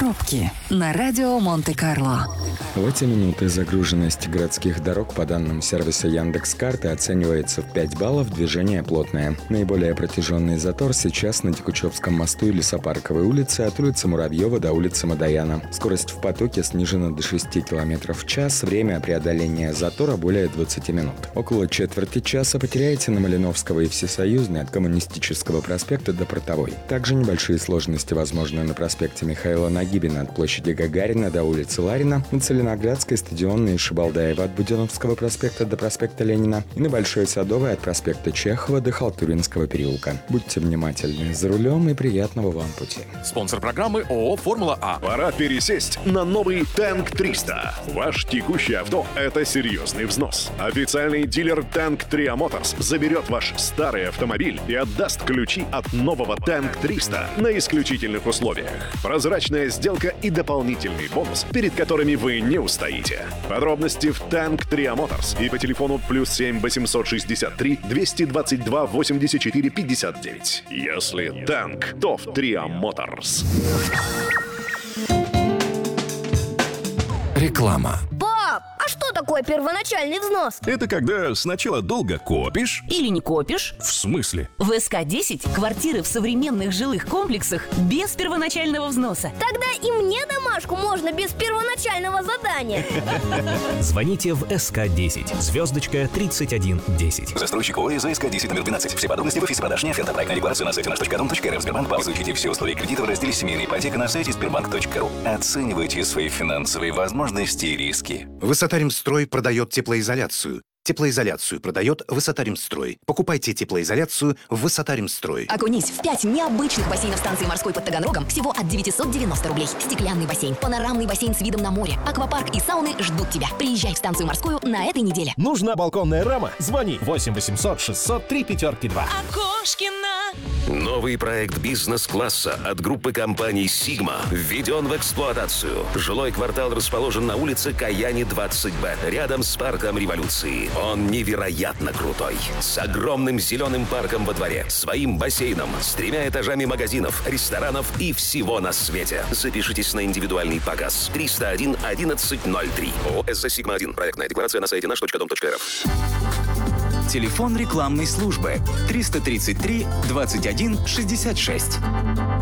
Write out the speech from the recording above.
Пробки на радио Монте-Карло. В эти минуты загруженность городских дорог по данным сервиса Яндекс.Карты оценивается в 5 баллов, движение плотное. Наиболее протяженный затор сейчас на Текучевском мосту и Лесопарковой улице от улицы Муравьева до улицы Мадояна. Скорость в потоке снижена до 6 км в час, время преодоления затора более 20 минут. Около четверти часа потеряете на Малиновского и Всесоюзной от Коммунистического проспекта до Портовой. Также небольшие сложности возможны на проспекте Михаила Нагибина от площади Гагарина до улицы Ларина, на Целиноградской, Стадионной и Шибалдаева от Буденновского проспекта до проспекта Ленина и на Большой Садовой от проспекта Чехова до Халтуринского переулка. Будьте внимательны за рулем и приятного вам пути. Спонсор программы ООО «Формула А». Пора пересесть на новый Танк 300. Ваш текущий авто – это серьезный взнос. Официальный дилер Танк Tria Motors заберет ваш старый автомобиль и отдаст ключи от нового Танк 300 на исключительных условиях. Прозрачная сделка и дополнительный бонус, перед которыми вы не устоите. Подробности в Танк Tria Motors и по телефону +7 863 222 84 59. Если танк, то в Tria Motors. Реклама. Пап, а что такое первоначальный взнос? Это когда сначала долго копишь. Или не копишь? В смысле? В СК-10 квартиры в современных жилых комплексах без первоначального взноса. Тогда и мне домашку можно без первоначального задания. Звоните в СК-10, звездочка 3110. Застройщик ОС СК-10 номер 12. Все подробности в офисе продаж. Оферта проектная декларация на сайте наш.дом.рф. Сбербанк. Изучите все условия кредита в разделе «Семейная ипотека» на сайте sberbank.ru. Оценивайте свои финансовые возможности и риски. Высотаримстрой продает теплоизоляцию. Теплоизоляцию продает Высотаримстрой. Покупайте теплоизоляцию в Высотаримстрой. Окунись в 5 необычных бассейнов станции морской под Таганрогом всего от 990 рублей. Стеклянный бассейн, панорамный бассейн с видом на море, аквапарк и сауны ждут тебя. Приезжай в станцию морскую на этой неделе. Нужна балконная рама? Звони 8 800 603 5-2. Окошкина. Новый проект бизнес-класса от группы компаний «Сигма» введен в эксплуатацию. Жилой квартал расположен на улице Каяни, 20Б, рядом с парком Революции. Он невероятно крутой. С огромным зеленым парком во дворе, своим бассейном, с 3 этажами магазинов, ресторанов и всего на свете. Запишитесь на индивидуальный показ. 301 1103. ОС «Сигма-1». Проектная декларация на сайте наш.дом.рф. Телефон рекламной службы 333 21 66.